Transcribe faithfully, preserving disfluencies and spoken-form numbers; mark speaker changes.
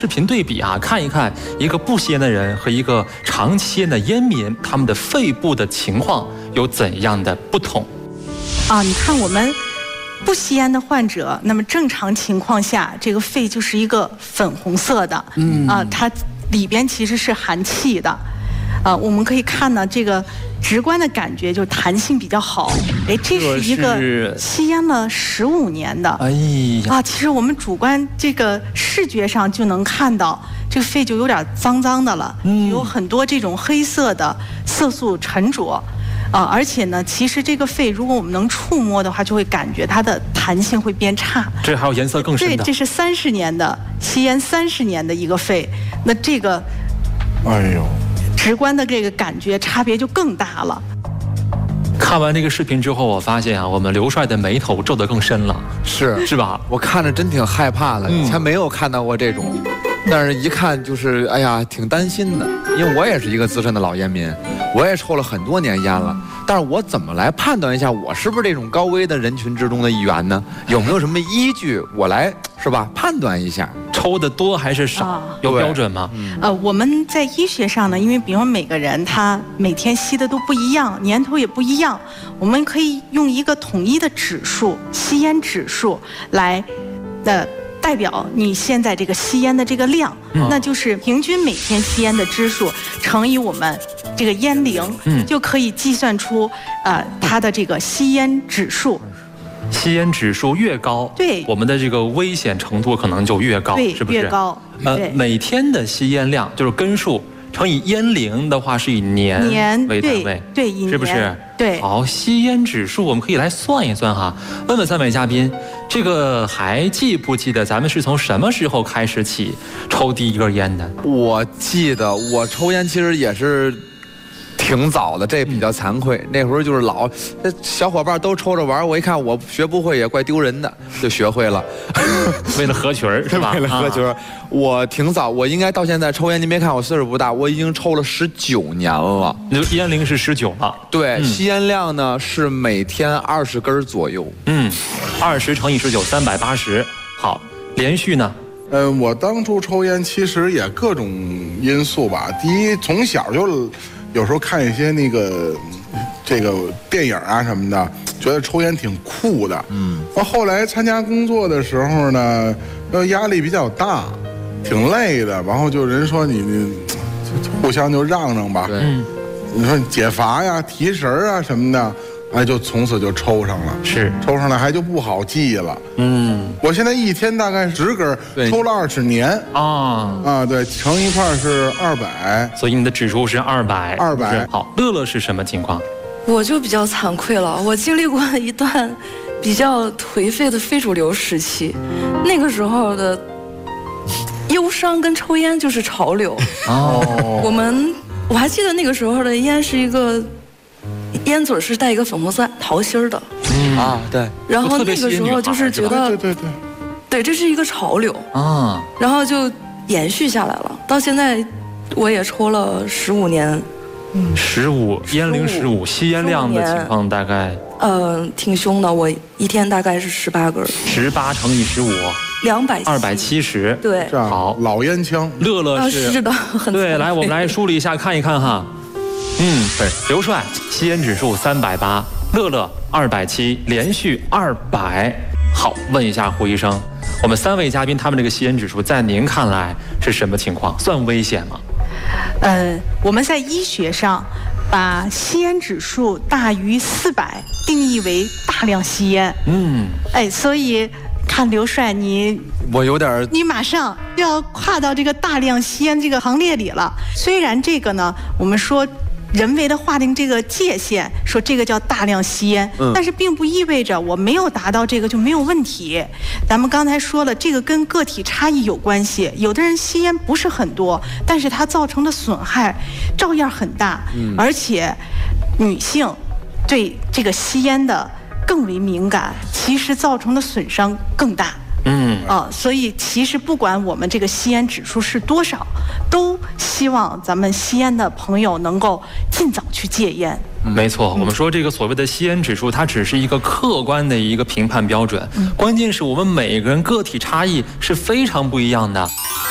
Speaker 1: 视频对比啊，看一看一个不吸烟的人和一个长期吸烟的烟民，他们的肺部的情况有怎样的不同？
Speaker 2: 啊，你看我们不吸烟的患者，那么正常情况下，这个肺就是一个粉红色的，嗯啊，它里边其实是含气的，啊，我们可以看到这个直观的感觉就弹性比较好。哎，这是一个吸烟了十五年的，
Speaker 1: 哎呀，
Speaker 2: 啊，其实我们主观这个视觉上就能看到，这个肺就有点脏脏的了，嗯，有很多这种黑色的色素沉着。啊，而且呢，其实这个肺，如果我们能触摸的话，就会感觉它的弹性会变差。
Speaker 1: 这还有颜色更深的。
Speaker 2: 对，这是三十年的吸烟三十年的一个肺，那这个，
Speaker 3: 哎呦，
Speaker 2: 直观的这个感觉差别就更大了。
Speaker 1: 看完这个视频之后，我发现啊，我们刘帅的眉头皱得更深了，
Speaker 3: 是
Speaker 1: 是吧？
Speaker 3: 我看着真挺害怕的，以前没有看到过这种，但是一看就是哎呀，挺担心的，因为我也是一个资深的老烟民，我也抽了很多年烟了，但是我怎么来判断一下我是不是这种高危的人群之中的一员呢？有没有什么依据我来是吧判断一下？
Speaker 1: 抽的多还是少？啊、有标准吗？
Speaker 2: 呃，我们在医学上呢，因为比如每个人他每天吸的都不一样，年头也不一样，我们可以用一个统一的指数，吸烟指数来的。代表你现在这个吸烟的这个量，嗯、那就是平均每天吸烟的支数乘以我们这个烟龄，嗯、就可以计算出呃它的这个吸烟指数。
Speaker 1: 吸烟指数越高，
Speaker 2: 对
Speaker 1: 我们的这个危险程度可能就越高，
Speaker 2: 对，
Speaker 1: 是不是？
Speaker 2: 越高。
Speaker 1: 呃，每天的吸烟量就是根数乘以烟龄的话，是以年
Speaker 2: 年
Speaker 1: 为单位，
Speaker 2: 对，对，以年，
Speaker 1: 是不是？
Speaker 2: 对。
Speaker 1: 好，吸烟指数我们可以来算一算哈。问问三位嘉宾，这个还记不记得咱们是从什么时候开始起抽第一根烟的？
Speaker 3: 我记得我抽烟其实也是挺早的，这比较惭愧。嗯、那会儿就是老小伙伴都抽着玩，我一看我学不会也怪丢人的，就学会了。
Speaker 1: 为了合群儿是吧？
Speaker 3: 为了合群儿，啊、我挺早，我应该到现在抽烟，您别看我岁数不大，我已经抽了十九年了。
Speaker 1: 你烟龄是十九了？
Speaker 3: 对，嗯、吸烟量呢是每天二十根左右。
Speaker 1: 嗯，二十乘以十九，三百八十。好，连续呢？
Speaker 4: 嗯、呃，我当初抽烟其实也各种因素吧。第一，从小就有时候看一些那个这个电影啊什么的，觉得抽烟挺酷的。嗯，那后来参加工作的时候呢，呃，压力比较大，挺累的。然后就人说你你互相就让让吧。
Speaker 3: 对，
Speaker 4: 你说解乏呀、提神啊什么的。哎，就从此就抽上了，
Speaker 1: 是
Speaker 4: 抽上来还就不好记了。嗯，我现在一天大概十根，抽了二十年啊啊，对，乘一块是二百，
Speaker 1: 所以你的指数是二百，
Speaker 4: 二百。
Speaker 1: 好，乐乐是什么情况？
Speaker 5: 我就比较惭愧了，我经历过一段比较颓废的非主流时期，那个时候的忧伤跟抽烟就是潮流。哦，我们我还记得那个时候的烟是一个。烟嘴是带一个粉红色桃心儿的，
Speaker 3: 嗯啊对，
Speaker 5: 然后那个时候就是觉得，
Speaker 4: 对对对，
Speaker 5: 对，这是一个潮流啊，然后就延续下来了。到现在，我也抽了十五年，
Speaker 1: 嗯，十五烟龄十五，吸烟量的情况大概，
Speaker 5: 呃，挺凶的，我一天大概是十八根，
Speaker 1: 十八乘以十五，
Speaker 5: 两百
Speaker 1: 二百七十，
Speaker 5: 对，
Speaker 1: 好，
Speaker 4: 老烟枪，
Speaker 1: 乐乐是，
Speaker 5: 啊、是的，很
Speaker 1: 对，来，我们来梳理一下，看一看哈。嗯，对，刘帅吸烟指数三百八，乐乐二百七，连续二百。好，问一下胡医生，我们三位嘉宾他们这个吸烟指数在您看来是什么情况？算危险吗？
Speaker 2: 呃，我们在医学上把吸烟指数大于四百定义为大量吸烟。嗯，哎，所以看刘帅你，
Speaker 3: 我有点，
Speaker 2: 你马上要跨到这个大量吸烟这个行列里了。虽然这个呢，我们说。人为的划定这个界限，说这个叫大量吸烟，嗯、但是并不意味着我没有达到这个就没有问题。咱们刚才说了，这个跟个体差异有关系。有的人吸烟不是很多，但是它造成的损害照样很大，嗯、而且女性对这个吸烟的更为敏感，其实造成的损伤更大。嗯啊，所以其实不管我们这个吸烟指数是多少，都希望咱们吸烟的朋友能够尽早去戒烟。
Speaker 1: 没错，我们说这个所谓的吸烟指数，它只是一个客观的一个评判标准，关键是我们每个人个体差异是非常不一样的。